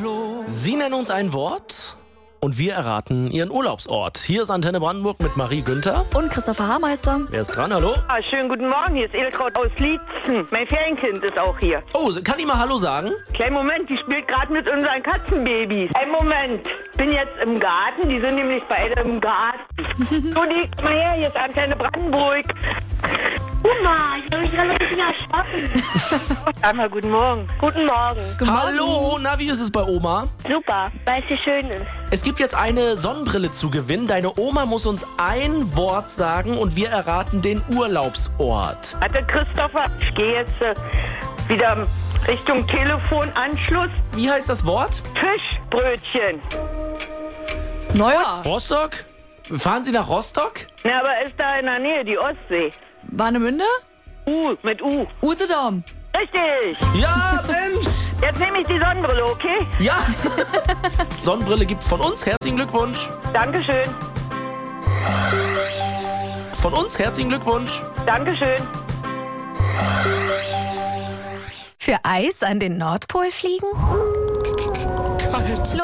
Sie nennen uns ein Wort und wir erraten Ihren Urlaubsort. Hier ist Antenne Brandenburg mit Marie Günther. Und Christopher Haarmeister. Wer ist dran? Hallo? Schönen guten Morgen, hier ist Edeltraut aus Lietzen. Mein Ferienkind ist auch hier. Oh, kann ich mal Hallo sagen? Kleinen Moment, die spielt gerade mit unseren Katzenbabys. Einen Moment, bin jetzt im Garten, die sind nämlich beide im Garten. Juli, komm mal her, hier ist Antenne Brandenburg. Oma, ich habe mich relativ erschrocken. Einmal guten Morgen. Guten Morgen. Hallo, na, wie ist es bei Oma? Super, weil es hier schön ist. Es gibt jetzt eine Sonnenbrille zu gewinnen. Deine Oma muss uns ein Wort sagen und wir erraten den Urlaubsort. Warte, Christopher, ich gehe jetzt wieder Richtung Telefonanschluss. Wie heißt das Wort? Fischbrötchen. Neuer. Rostock? Fahren Sie nach Rostock? Na, aber ist da in der Nähe die Ostsee. Warnemünde? Mit U. Usedom. Richtig. Ja, Mensch! Jetzt nehme ich die Sonnenbrille, okay? Ja! Sonnenbrille gibt's von uns. Herzlichen Glückwunsch. Dankeschön. Von uns. Herzlichen Glückwunsch. Dankeschön. Für Eis an den Nordpol fliegen?